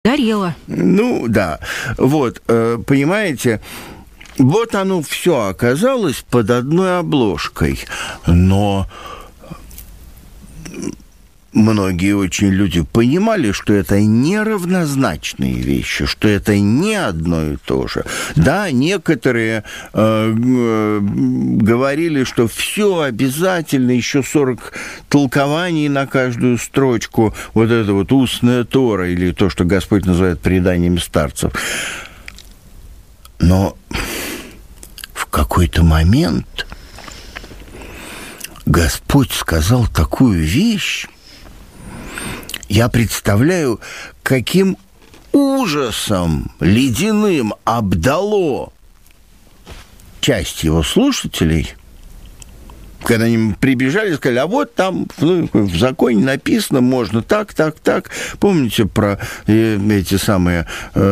Горело. Ну, да. Вот, понимаете, вот оно все оказалось под одной обложкой. Но многие очень люди понимали, что это неравнозначные вещи, что это не одно и то же. Да, некоторые говорили, что все обязательно, еще 40 толкований на каждую строчку, вот это вот устная Тора, или то, что Господь называет преданиями старцев. Но в какой-то момент Господь сказал такую вещь. Я представляю, каким ужасом ледяным обдало часть его слушателей, когда они прибежали и сказали, а вот там в законе написано, можно так. Помните про эти самые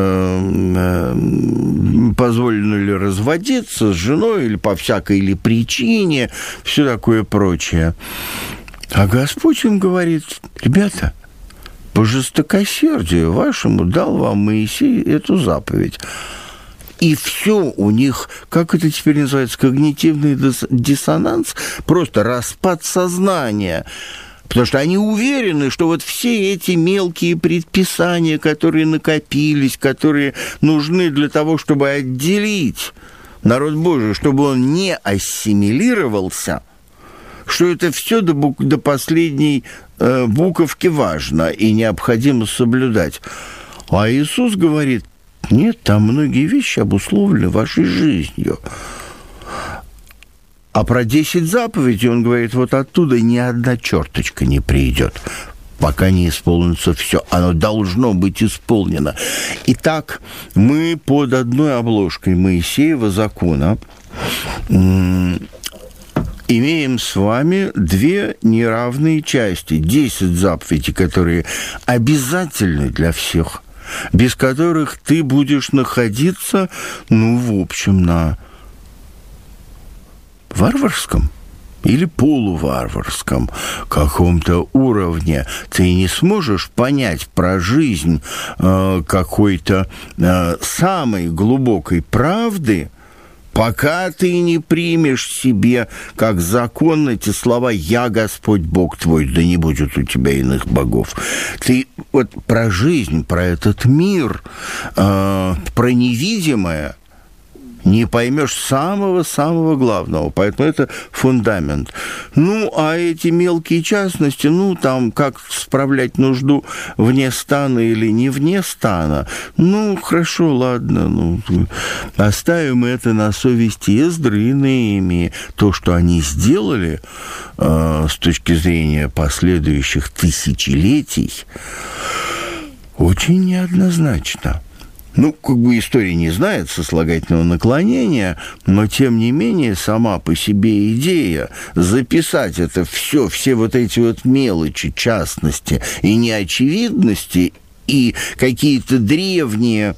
позволено ли разводиться с женой или по всякой или причине, все такое прочее. А Господь им говорит, ребята, по жестокосердию вашему дал вам Моисей эту заповедь. И все у них, как это теперь называется, когнитивный диссонанс, просто распад сознания. Потому что они уверены, что вот все эти мелкие предписания, которые накопились, которые нужны для того, чтобы отделить народ Божий, чтобы он не ассимилировался, что это все до последней буковки важно и необходимо соблюдать. А Иисус говорит, нет, там многие вещи обусловлены вашей жизнью. А про 10 заповедей он говорит, вот оттуда ни одна черточка не придет, пока не исполнится все. Оно должно быть исполнено. Итак, мы под одной обложкой Моисеева закона имеем с вами две неравные части. 10 заповедей, которые обязательны для всех, без которых ты будешь находиться, в общем, на варварском или полуварварском каком-то уровне. Ты не сможешь понять про жизнь какой-то самой глубокой правды, пока ты не примешь себе как закон эти слова «Я Господь Бог твой, да не будет у тебя иных богов». Ты вот про жизнь, про этот мир, про невидимое не поймешь самого-самого главного. Поэтому это фундамент. А эти мелкие частности, там, как справлять нужду вне стана или не вне стана, хорошо, ладно, оставим это на совести Эздры и Неемии. То, что они сделали с точки зрения последующих тысячелетий, очень неоднозначно. История не знает сослагательного наклонения, но, тем не менее, сама по себе идея записать это все вот эти вот мелочи, частности и неочевидности, и какие-то древние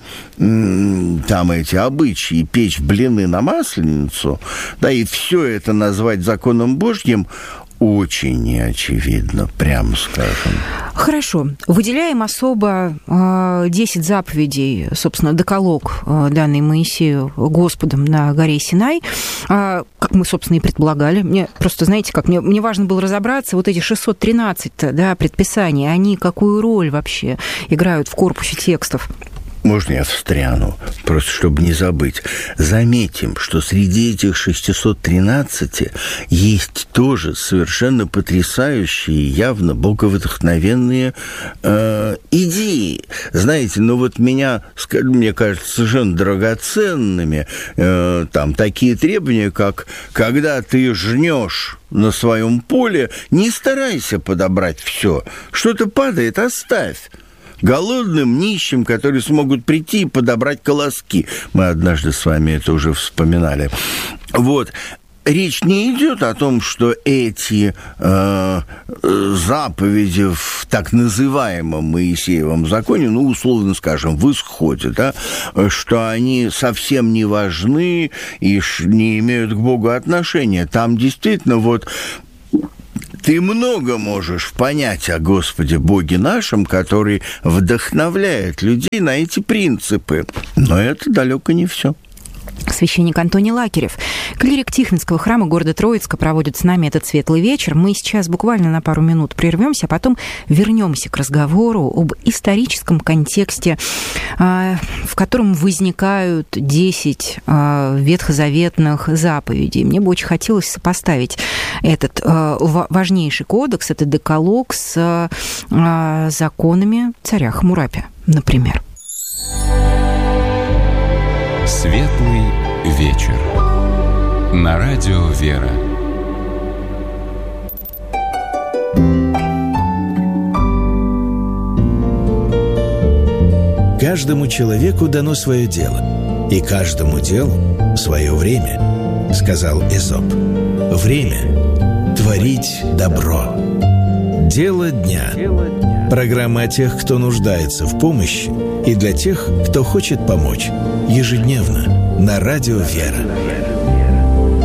эти обычаи печь блины на Масленицу, и все это назвать законом Божьим, очень неочевидно, прямо скажем. Хорошо. Выделяем особо 10 заповедей, собственно, декалог, данный Моисею Господом на горе Синай, как мы, собственно, и предполагали. Мне просто, знаете, как мне важно было разобраться, вот эти 613 предписаний, они какую роль вообще играют в корпусе текстов? Можно я встряну, просто чтобы не забыть? Заметим, что среди этих 613 есть тоже совершенно потрясающие, явно боговдохновенные идеи. Знаете, меня, мне кажется, совершенно драгоценными такие требования, как когда ты жнешь на своем поле, не старайся подобрать все. Что-то падает, оставь. Голодным, нищим, которые смогут прийти и подобрать колоски. Мы однажды с вами это уже вспоминали. Речь не идет о том, что эти заповеди в так называемом Моисеевом законе, условно скажем, в Исходе, что они совсем не важны и не имеют к Богу отношения. Там действительно ты много можешь понять о Господе Боге нашем, который вдохновляет людей на эти принципы. Но это далеко не все. Священник Антоний Лакерев, клирик Тихвинского храма города Троицка, проводит с нами этот светлый вечер. Мы сейчас буквально на пару минут прервемся, а потом вернемся к разговору об историческом контексте, в котором возникают 10 ветхозаветных заповедей. Мне бы очень хотелось сопоставить этот важнейший кодекс, этот декалог с законами царя Хаммурапи, например. Светлый вечер. На радио «Вера». Каждому человеку дано свое дело, и каждому делу свое время, сказал Эзоп. Время творить добро. Дело дня. Программа о тех, кто нуждается в помощи, и для тех, кто хочет помочь. Ежедневно на радио «Вера».